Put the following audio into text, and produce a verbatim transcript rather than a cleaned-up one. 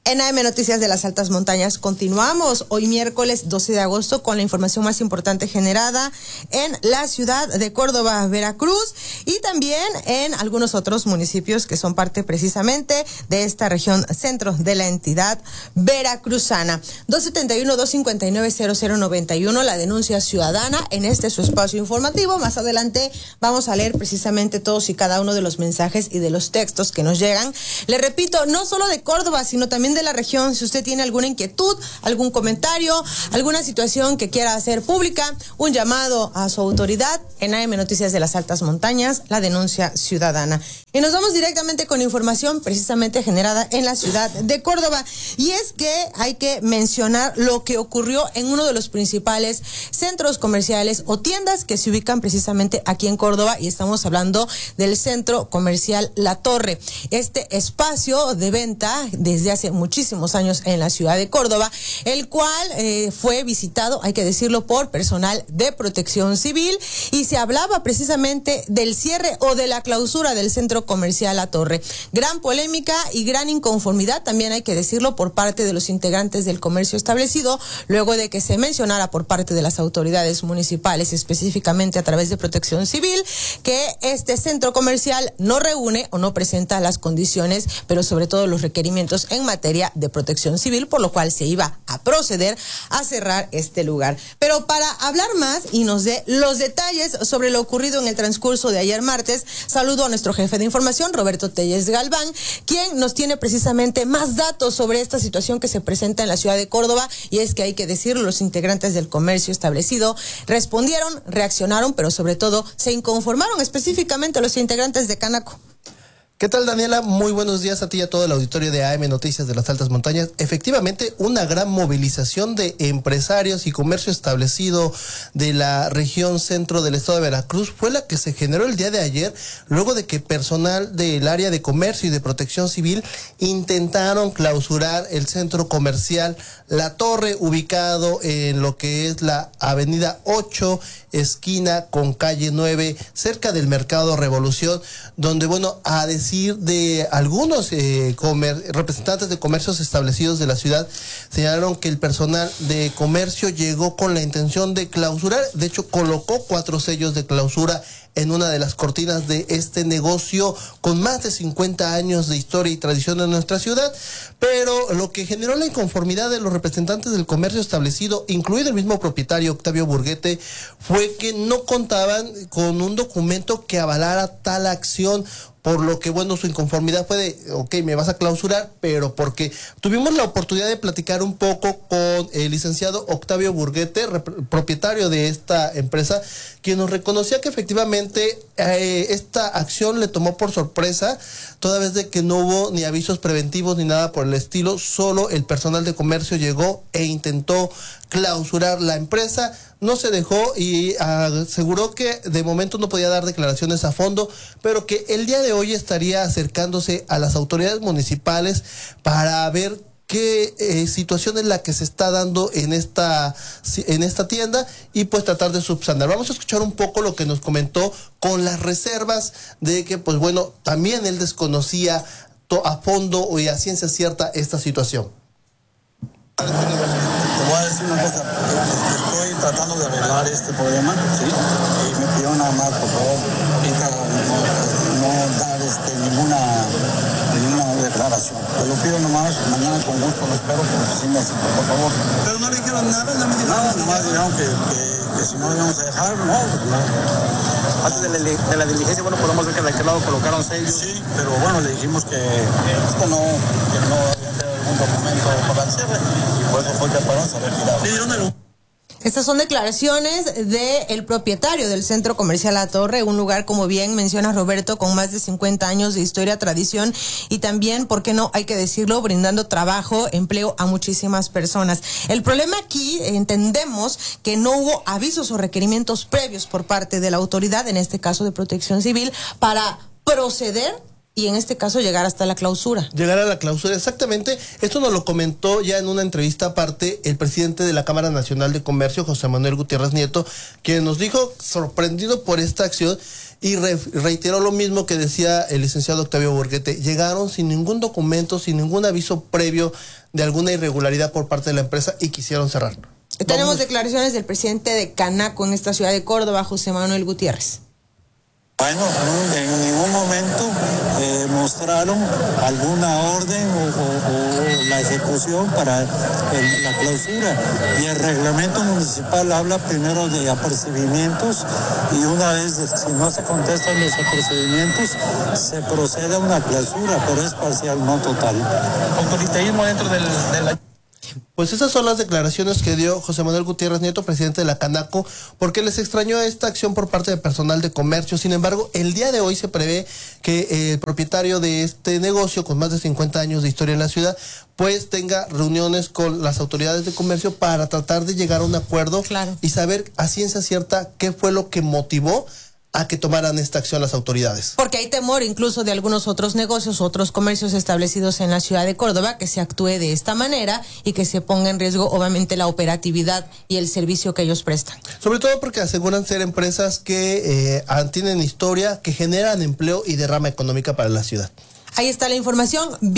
En A M Noticias de las Altas Montañas continuamos hoy miércoles doce de agosto con la información más importante generada en la ciudad de Córdoba, Veracruz, y también en algunos otros municipios que son parte precisamente de esta región centro de la entidad veracruzana. dos setenta y uno, dos cincuenta y nueve, cero cero noventa y uno, la denuncia ciudadana en este su espacio informativo. Más adelante vamos a leer precisamente todos y cada uno de los mensajes y de los textos que nos llegan. Le repito, no solo de Córdoba, sino también de la región. Si usted tiene alguna inquietud, algún comentario, alguna situación que quiera hacer pública, un llamado a su autoridad, en A M Noticias de las Altas Montañas, la denuncia ciudadana. Y nos vamos directamente con información precisamente generada en la ciudad de Córdoba. Y es que hay que mencionar lo que ocurrió en uno de los principales centros comerciales o tiendas que se ubican precisamente aquí en Córdoba, y estamos hablando del centro comercial La Torre. Este espacio de venta desde hace muchísimos años en la ciudad de Córdoba, el cual eh, fue visitado, hay que decirlo, por personal de Protección Civil, y se hablaba precisamente del cierre o de la clausura del centro comercial La Torre. Gran polémica y gran inconformidad, también hay que decirlo, por parte de los integrantes del comercio establecido, luego de que se mencionara por parte de las autoridades municipales, específicamente a través de Protección Civil, que este centro comercial no reúne o no presenta las condiciones, pero sobre todo los requerimientos en materia de Protección Civil, por lo cual se iba a proceder a cerrar este lugar. Pero para hablar más y nos dé los detalles sobre lo ocurrido en el transcurso de ayer martes, saludo a nuestro jefe de información, Roberto Telles Galván, quien nos tiene precisamente más datos sobre esta situación que se presenta en la ciudad de Córdoba. Y es que hay que decirlo, los integrantes del comercio establecido respondieron, reaccionaron, pero sobre todo se inconformaron, específicamente los integrantes de Canaco. ¿Qué tal, Daniela? Muy buenos días a ti y a todo el auditorio de A M Noticias de las Altas Montañas. Efectivamente, una gran movilización de empresarios y comercio establecido de la región centro del estado de Veracruz fue la que se generó el día de ayer, luego de que personal del área de comercio y de Protección Civil intentaron clausurar el centro comercial La Torre, ubicado en lo que es la avenida ocho, esquina con calle nueve, cerca del Mercado Revolución, donde, bueno, a decir de algunos eh, comer, representantes de comercios establecidos de la ciudad, señalaron que el personal de comercio llegó con la intención de clausurar. De hecho, colocó cuatro sellos de clausura en una de las cortinas de este negocio con más de cincuenta años de historia y tradición en nuestra ciudad. Pero lo que generó la inconformidad de los representantes del comercio establecido, incluido el mismo propietario Octavio Burguete, fue que no contaban con un documento que avalara tal acción. Por lo que, bueno, su inconformidad fue de, ok, me vas a clausurar, pero porque tuvimos la oportunidad de platicar un poco con el licenciado Octavio Burguete, propietario de esta empresa, quien nos reconocía que efectivamente eh, esta acción le tomó por sorpresa, toda vez de que no hubo ni avisos preventivos ni nada por el estilo, solo el personal de comercio llegó e intentó clausurar la empresa. No se dejó y aseguró que de momento no podía dar declaraciones a fondo, pero que el día de hoy estaría acercándose a las autoridades municipales para ver qué eh, situación es la que se está dando en esta, en esta tienda y pues tratar de subsanar. Vamos a escuchar un poco lo que nos comentó, con las reservas de que, pues bueno, también él desconocía a fondo y a ciencia cierta esta situación. Te voy a decir una cosa, estoy tratando de arreglar este problema, ¿sí? Y me pidió nada más, por favor, ahorita no, no dar este, ninguna, ninguna declaración. Te lo pido nomás, mañana con gusto lo espero por oficina, por favor. ¿Pero no le dijeron nada? No, nada, nomás dijeron que, que, que si no le íbamos a dejar, no, pues no. Antes de la, de la diligencia, bueno, podemos ver que de aquel lado colocaron sellos. Sí, pero bueno, le dijimos que, que no, que no había un documento para el cierre, y por eso fue que fueron a retirar. Estas son declaraciones del propietario del centro comercial La Torre, un lugar, como bien menciona Roberto, con más de cincuenta años de historia, tradición y también, ¿por qué no? Hay que decirlo, brindando trabajo, empleo a muchísimas personas. El problema aquí, entendemos que no hubo avisos o requerimientos previos por parte de la autoridad, en este caso de Protección Civil, para proceder y en este caso llegar hasta la clausura. Llegar a la clausura, exactamente. Esto nos lo comentó ya en una entrevista aparte el presidente de la Cámara Nacional de Comercio, José Manuel Gutiérrez Nieto, quien nos dijo, sorprendido por esta acción, y re, reiteró lo mismo que decía el licenciado Octavio Borguete. Llegaron sin ningún documento, sin ningún aviso previo de alguna irregularidad por parte de la empresa y quisieron cerrar. Tenemos Vamos. declaraciones del presidente de Canaco en esta ciudad de Córdoba, José Manuel Gutiérrez. Bueno, en ningún momento eh, mostraron alguna orden o, o, o la ejecución para el, la clausura. Y el reglamento municipal habla primero de apercibimientos y una vez, si no se contestan los apercibimientos, se procede a una clausura, pero es parcial, no total. Autoritarismo dentro del, de la... Pues esas son las declaraciones que dio José Manuel Gutiérrez Nieto, presidente de la Canaco, porque les extrañó esta acción por parte de personal de comercio. Sin embargo, el día de hoy se prevé que el propietario de este negocio, con más de cincuenta años de historia en la ciudad, pues tenga reuniones con las autoridades de comercio para tratar de llegar a un acuerdo, claro, y saber a ciencia cierta qué fue lo que motivó a que tomaran esta acción las autoridades. Porque hay temor incluso de algunos otros negocios, otros comercios establecidos en la ciudad de Córdoba, que se actúe de esta manera y que se ponga en riesgo obviamente la operatividad y el servicio que ellos prestan. Sobre todo porque aseguran ser empresas que eh, tienen historia, que generan empleo y derrama económica para la ciudad. Ahí está la información.